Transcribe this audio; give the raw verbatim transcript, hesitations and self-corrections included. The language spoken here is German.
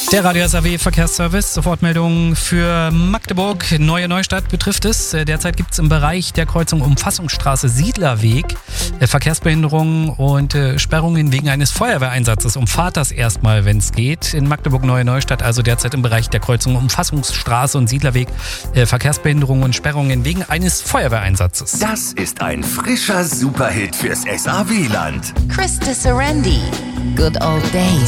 Der Radio S A W Verkehrsservice, Sofortmeldung für Magdeburg. Neue Neustadt betrifft es. Derzeit gibt es im Bereich der Kreuzung Umfassungsstraße Siedlerweg Verkehrsbehinderungen und Sperrungen wegen eines Feuerwehreinsatzes. Umfahrt das erstmal, wenn es geht. In Magdeburg Neue Neustadt, also derzeit im Bereich der Kreuzung Umfassungsstraße und Siedlerweg Verkehrsbehinderungen und Sperrungen wegen eines Feuerwehreinsatzes. Das ist ein frischer Superhit fürs S A W-Land. Krista Serendi, Good Old Days.